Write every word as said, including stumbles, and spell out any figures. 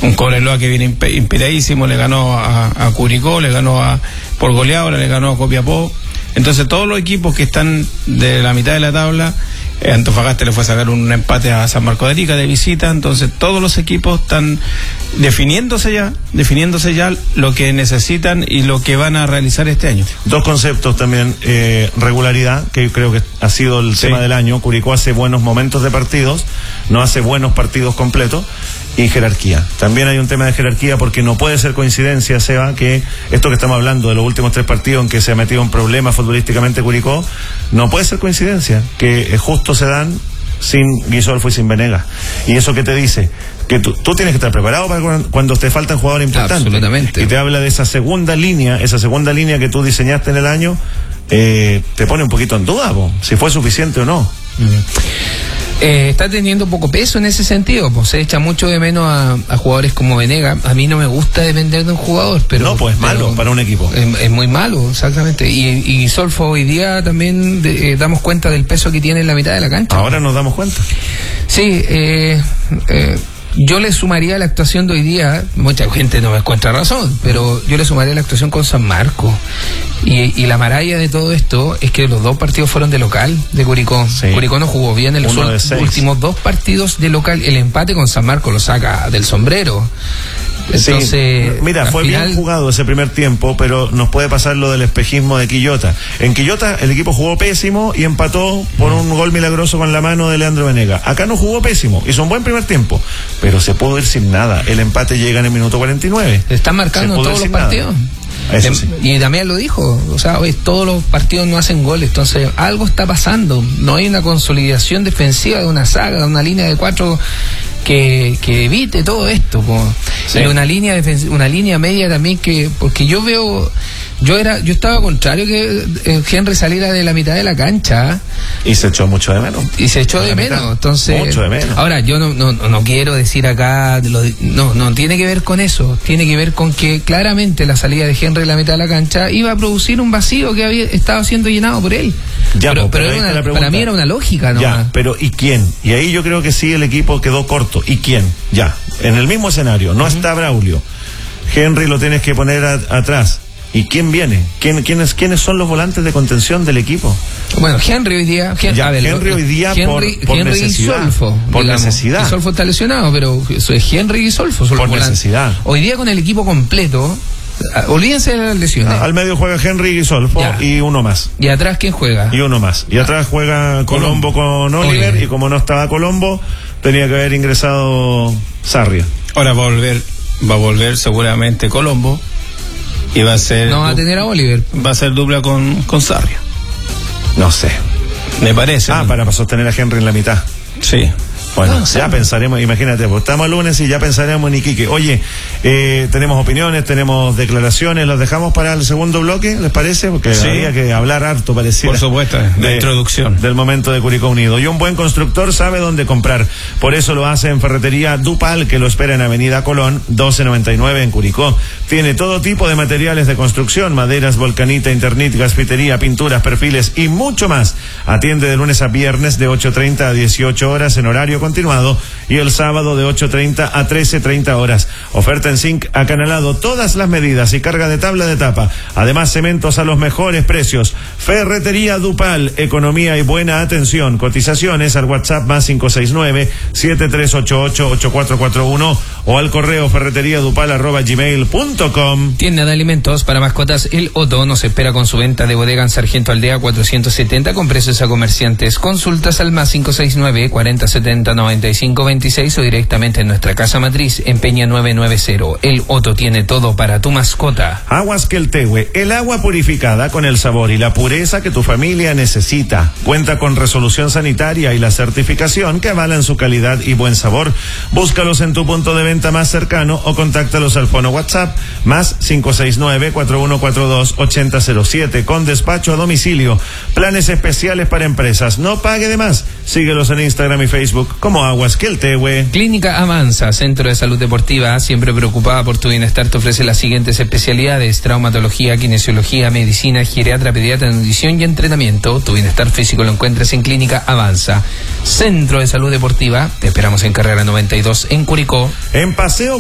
un Cobreloa que viene inspiradísimo, le ganó a, a Curicó, le ganó a por goleadora, le ganó a Copiapó. Entonces todos los equipos que están de la mitad de la tabla, eh, Antofagasta le fue a sacar un empate a San Marcos de Arica de visita, entonces todos los equipos están definiéndose ya, definiéndose ya lo que necesitan y lo que van a realizar este año. Dos conceptos también, eh, regularidad, que yo creo que ha sido el sí. tema del año. Curicó hace buenos momentos de partidos, no hace buenos partidos completos. Y jerarquía. También hay un tema de jerarquía porque no puede ser coincidencia, Seba, que esto que estamos hablando de los últimos tres partidos en que se ha metido un problema futbolísticamente Curicó, no puede ser coincidencia que justo se dan sin Guisolfo y sin Venegas. ¿Y eso qué te dice? Que tú, tú tienes que estar preparado para cuando te faltan jugadores importantes. Absolutamente. Y te habla de esa segunda línea, esa segunda línea que tú diseñaste en el año, eh, te pone un poquito en duda, po, si fue suficiente o no. Mm. Eh, está teniendo poco peso en ese sentido, pues se echa mucho de menos a, a jugadores como Venegas. A mí no me gusta depender de un jugador, pero no, pues es malo para un equipo. Es, es muy malo, exactamente. Y, y Solfo hoy día también de, eh, damos cuenta del peso que tiene en la mitad de la cancha. Ahora nos damos cuenta. Sí, eh, eh, yo le sumaría la actuación de hoy día, mucha gente no me encuentra razón, pero yo le sumaría la actuación con San Marcos. Y, y la maralla de todo esto es que los dos partidos fueron de local de Curicó. Sí. Curicó no jugó bien en los últimos dos partidos de local. El empate con San Marcos lo saca del sombrero. Entonces, sí. Mira, fue final... bien jugado ese primer tiempo, pero nos puede pasar lo del espejismo de Quillota. En Quillota el equipo jugó pésimo y empató por un gol milagroso con la mano de Leandro Venegas. Acá no jugó pésimo, hizo un buen primer tiempo, pero se pudo ir sin nada. El empate llega en el minuto cuarenta y nueve. Están marcando todos los partidos. Eso sí. Y también lo dijo, o sea, hoy todos los partidos no hacen goles, entonces algo está pasando. No hay una consolidación defensiva de una saga, de una línea de cuatro que, que evite todo esto, sí. Y una línea defens- una línea media también que, porque yo veo, yo era, yo estaba contrario que Henry saliera de la mitad de la cancha. Y se echó mucho de menos. Y se echó de menos, mitad. Entonces. Mucho de menos. Ahora, yo no, no, no quiero decir acá, lo, no, no tiene que ver con eso, tiene que ver con que claramente la salida de Henry de la mitad de la cancha iba a producir un vacío que había estaba siendo llenado por él. Ya, pero, pero, pero era una, para mí era una lógica, ¿no? Ya, pero ¿y quién? Y ahí yo creo que sí el equipo quedó corto. ¿Y quién? Ya, en el mismo escenario, no uh-huh. está Braulio. Henry lo tienes que poner a, atrás. ¿Y quién viene? ¿Quién, quiénes, ¿Quiénes son los volantes de contención del equipo? Bueno, Henry hoy día... Hen- ya, a ver, Henry hoy día Henry, por, por Henry necesidad. Y Solfo, por digamos. necesidad. Y Solfo está lesionado, pero eso es Henry y Solfo. Por necesidad. Hoy día con el equipo completo, olvídense de las lesiones. Ah, al medio juega Henry y Solfo ya. Y uno más. ¿Y atrás quién juega? Y uno más. Y atrás juega Colombo, Colombo con Oliver, Oliver. Y como no estaba Colombo, tenía que haber ingresado Sarria. Ahora va a volver, va a volver seguramente Colombo. Y va a ser. No va a tener a Oliver. Va a ser dupla con, con Sarria. No sé. Me parece. Ah, ¿no? Para sostener a Henry en la mitad. Sí. Bueno, ah, ya sí. pensaremos, imagínate, pues estamos el lunes y ya pensaremos en Iquique. Oye, eh, tenemos opiniones, tenemos declaraciones, ¿las dejamos para el segundo bloque, les parece? Porque sí. había que hablar harto, pareciera. Por supuesto, de, la introducción. Del momento de Curicó Unido. Y un buen constructor sabe dónde comprar. Por eso lo hace en Ferretería Dupal, que lo espera en Avenida Colón, doce noventa y nueve en Curicó. Tiene todo tipo de materiales de construcción, maderas, volcanita, internit, gaspitería, pinturas, perfiles y mucho más. Atiende de lunes a viernes de ocho treinta a dieciocho horas en horario continuado y el sábado de ocho treinta a trece treinta horas. Oferta en zinc acanalado, todas las medidas y carga de tabla de tapa. Además, cementos a los mejores precios. Ferretería Dupal, economía y buena atención. Cotizaciones al WhatsApp más cinco seis nueve, siete tres ocho ocho, ocho cuatro cuatro uno o al correo ferreteriadupal arroba gmail punto com. Tienda de alimentos para mascotas El Otto nos espera con su venta de bodega en Sargento Aldea cuatrocientos setenta con precios a comerciantes. Consultas al más cinco seis nueve, cuarenta setenta, noventa y cinco veintiséis o directamente en nuestra casa matriz en Peña nueve noventa. El Otto tiene todo para tu mascota. Aguas Queltehue, el agua purificada con el sabor y la pureza que tu familia necesita. Cuenta con resolución sanitaria y la certificación que avalan su calidad y buen sabor. Búscalos en tu punto de venta más cercano o contáctalos al fono WhatsApp más cinco seis nueve, cuatro uno cuatro dos, ocho cero cero siete con despacho a domicilio. Planes especiales para empresas. No pague de más. Síguelos en Instagram y Facebook como Aguas Queltehue. Clínica Avanza, Centro de Salud Deportiva, siempre preocupada por tu bienestar, te ofrece las siguientes especialidades: traumatología, kinesiología, medicina, geriatra, pediatra, nutrición y entrenamiento. Tu bienestar físico lo encuentras en Clínica Avanza. Centro de Salud Deportiva, te esperamos en Carrera noventa y dos en Curicó. En Paseo